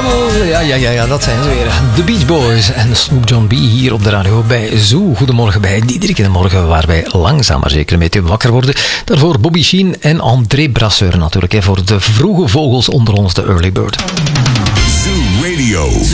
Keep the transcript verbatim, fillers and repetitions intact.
Jawel, ja, ja, ja, ja, dat zijn ze weer. De Beach Boys en Snoop John B hier op de radio bij Zoo. Goedemorgen bij Diederik in de morgen, waar wij langzaam maar zeker een beetje wakker worden. Daarvoor Bobby Sheen en André Brasseur natuurlijk, hè, voor de vroege vogels onder ons, de Early Bird. Zoo Radio.